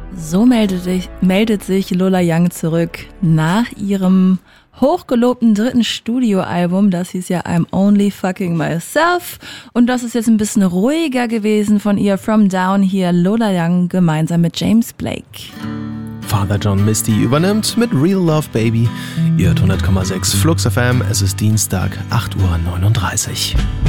So meldet sich Lola Young zurück nach ihrem hochgelobten 3. Studioalbum. Das hieß ja I'm Only Fucking Myself. Und das ist jetzt ein bisschen ruhiger gewesen von ihr. From Down hier Lola Young gemeinsam mit James Blake. Father John Misty übernimmt mit Real Love Baby. Ihr hört 100,6 Flux FM. Es ist Dienstag, 8:39 Uhr.